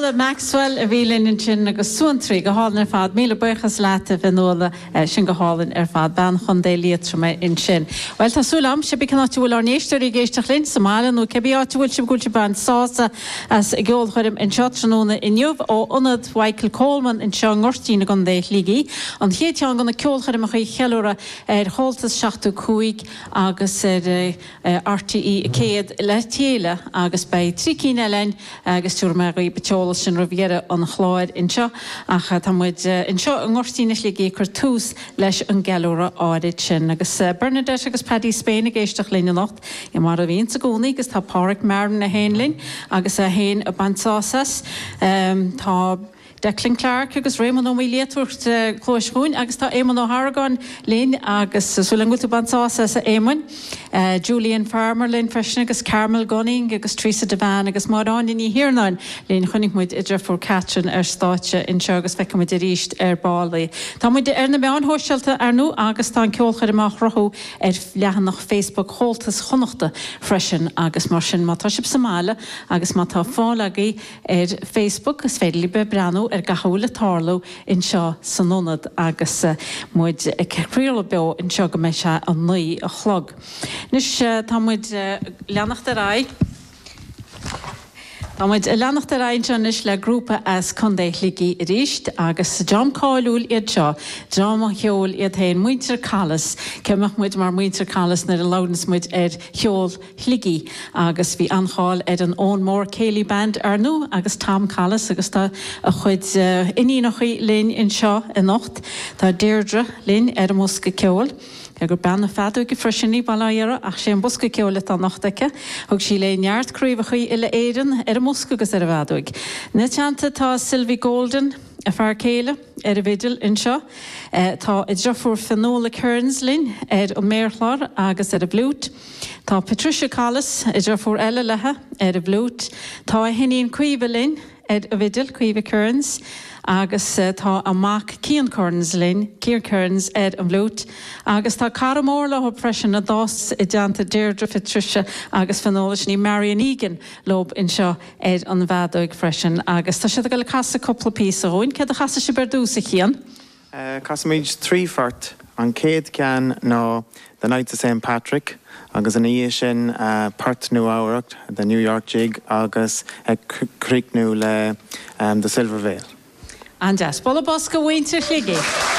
Nola Maxwell a bhílinn in sin agus suantrí go hálan fad míle buchas leat a Nola sin go hálan fad ban chun dé líatra in sin. Well tá súlam se bícanna túil ar néisteí géisteach linn Somália nó cebí áúil si gúilte ban sása as i ggheol chuirim in seotranúna inniuh ó onad Michael Coleman in seo ngortína gan dé lígií. An chéteán gan na ceol chuirim a chuí cheúra holtas 65 agus RTE céad le téile agus bei trícíine lein agus túr me go beteola sin roihéire an chláid inseo ach támuid inseo an ngortíine lígií chur tús leis an geúra áid sin agus Bernadette agus Paddy Spain a géisteach lína nacht I mar a bhíon sa gcónaí agus tá páric marn na héinlinn agus a héin a bansásas tá Declan Clark agus Raymond O'Milietúcht chlóisgún agus tá Éman O'Harragan linn agus súlangúta bansás a Éman Julian Farmer linn freisin agus Carmel Gunning agus Teresa Devan agus Marán in Hirnáin linn chunig muid idir fór Catrin státe in seo agus feice muid ríist bálaí. Tá muid na beán hóisialta nó agus tá ceolchair amach rothú lehan nach Facebook holtas chonachta freisin agus mar sin mátá sib Somália agus mátá fálagaí Facebook gus féidir be breanú gathúla tárlú in seo sanonad agus muid ceríola be in seo go mé se an nuí a chlog. Nus tá muid leannacht a rá. Tá muid leannacht a ráinseanis le grúpa as condéithligi ríist agus John Cáilúil iad seo, John cheol iad hain muintir calas, cemach muid mar muintir calas na launas muid cheol hligi agus bhí anáil an ón mór céilí band nó agus Tom Callas agus tá a chuid iní nach chuí linn in seo a nocht, tá Deirdre linn a musca ceol. Gur banna fadú go freisinní bailíara ach sé an busca ceola an nachtacha, thug sí le neart cruomhachaí ile éan a musca agus a bhadúig. Na teanta tá Sylvie Golden a fear céile a bhidil in seo, tá i ddrofuair Finola Kearns linn an méirlár agus a bhlút, tá Patricia Callas i ddrofuair eile lethe a bhlút, tá a hiníon cuimhe linn a bhidil cuimhe Kearns, agus tá amach Cian Kearns linn, Cian Kearns an bhlút, agus tá caramór le freisin na dás I deanta Deirdre Patricia agus fanolalas ní Marian Egan lob in seo an bhadóig freisin agus tá sé go le casa coppla písa óin, cé a chasa sé berdús a Cian? Casamid trífart an céad cean ná the Night of St. Patrick agus an é sin part nu áireacht the New York Jig agus cricnú le the Silver Veil. And yes, Bola Bosca Winter Ligi.